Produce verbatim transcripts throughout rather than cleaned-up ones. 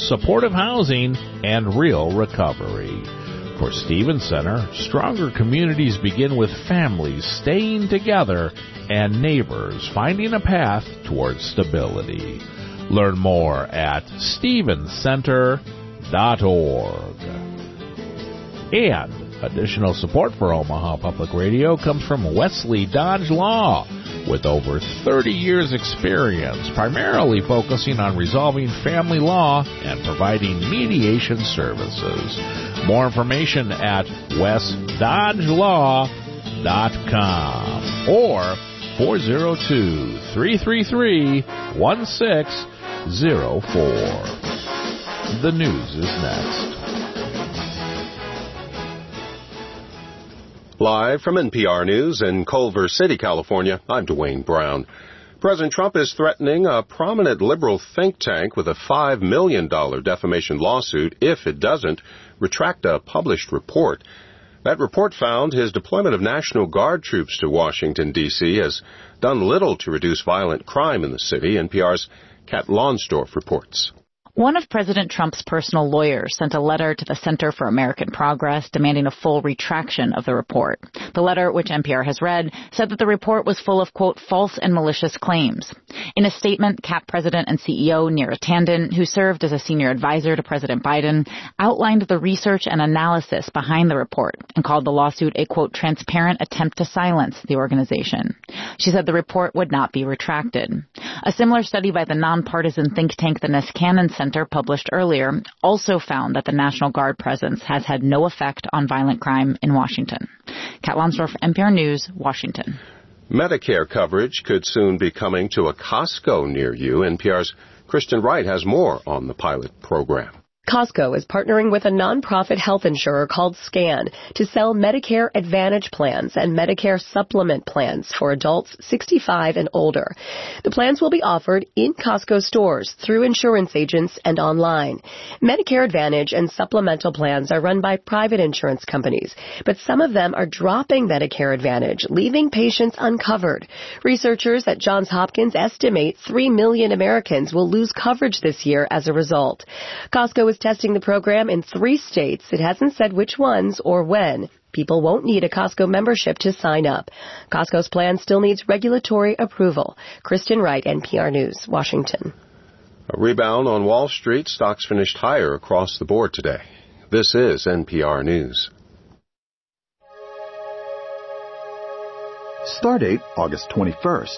supportive housing, and real recovery. For Stevens Center, stronger communities begin with families staying together and neighbors finding a path towards stability. Learn more at stevens center dot org. And additional support for Omaha Public Radio comes from Wesley Dodge Law. With over thirty years experience, primarily focusing on resolving family law and providing mediation services. More information at west dodge law dot com or four oh two, three three three, one six oh four. The news is next. Live from N P R News in Culver City, California, I'm Dwayne Brown. President Trump is threatening a prominent liberal think tank with a five million dollars defamation lawsuit if it doesn't retract a published report. That report found his deployment of National Guard troops to Washington, D C has done little to reduce violent crime in the city, N P R's Kat Lonsdorf reports. One of President Trump's personal lawyers sent a letter to the Center for American Progress demanding a full retraction of the report. The letter, which N P R has read, said that the report was full of, quote, false and malicious claims. In a statement, C A P President and C E O Neera Tanden, who served as a senior advisor to President Biden, outlined the research and analysis behind the report and called the lawsuit a, quote, transparent attempt to silence the organization. She said the report would not be retracted. A similar study by the nonpartisan think tank the Niskanen Center, published earlier, also found that the National Guard presence has had no effect on violent crime in Washington. Kat Lonsdorf, N P R News, Washington. Medicare coverage could soon be coming to a Costco near you. N P R's Kristen Wright has more on the pilot program. Costco is partnering with a nonprofit health insurer called SCAN to sell Medicare Advantage plans and Medicare Supplement plans for adults sixty-five and older. The plans will be offered in Costco stores, through insurance agents, and online. Medicare Advantage and supplemental plans are run by private insurance companies, but some of them are dropping Medicare Advantage, leaving patients uncovered. Researchers at Johns Hopkins estimate three million Americans will lose coverage this year as a result. Costco is testing the program in three states. It hasn't said which ones or when. People won't need a Costco membership to sign up. Costco's plan still needs regulatory approval. Kristen Wright, N P R News, Washington. A rebound on Wall Street. Stocks finished higher across the board today. This is N P R News. Stardate August twenty-first.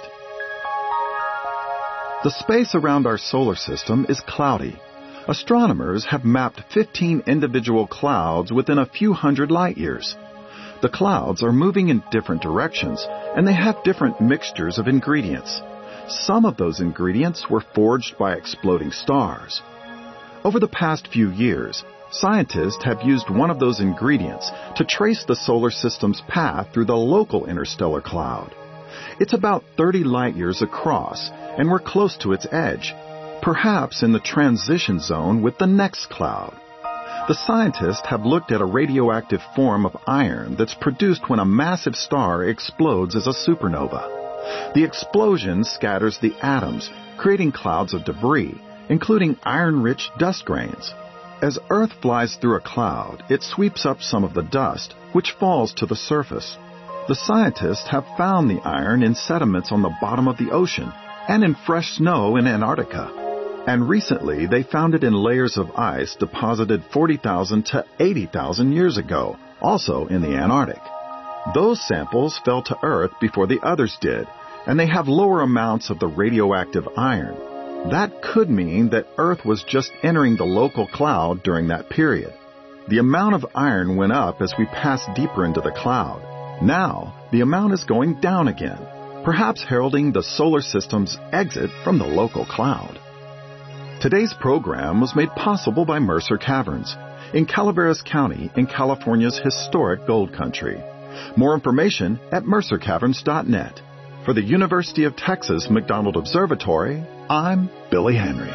The space around our solar system is cloudy. Astronomers have mapped fifteen individual clouds within a few hundred light years. The clouds are moving in different directions, and they have different mixtures of ingredients. Some of those ingredients were forged by exploding stars. Over the past few years, scientists have used one of those ingredients to trace the solar system's path through the local interstellar cloud. It's about thirty light years across, and we're close to its edge, perhaps in the transition zone with the next cloud. The scientists have looked at a radioactive form of iron that's produced when a massive star explodes as a supernova. The explosion scatters the atoms, creating clouds of debris, including iron-rich dust grains. As Earth flies through a cloud, it sweeps up some of the dust, which falls to the surface. The scientists have found the iron in sediments on the bottom of the ocean and in fresh snow in Antarctica. And recently, they found it in layers of ice deposited forty thousand to eighty thousand years ago, also in the Antarctic. Those samples fell to Earth before the others did, and they have lower amounts of the radioactive iron. That could mean that Earth was just entering the local cloud during that period. The amount of iron went up as we passed deeper into the cloud. Now, the amount is going down again, perhaps heralding the solar system's exit from the local cloud. Today's program was made possible by Mercer Caverns in Calaveras County in California's historic gold country. More information at mercer caverns dot net. For the University of Texas McDonald Observatory, I'm Billy Henry.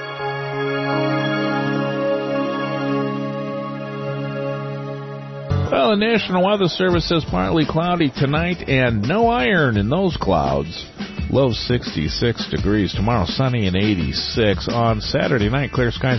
Well, the National Weather Service says partly cloudy tonight and no iron in those clouds. Low sixty-six degrees. Tomorrow sunny and eighty-six. On Saturday night, clear skies.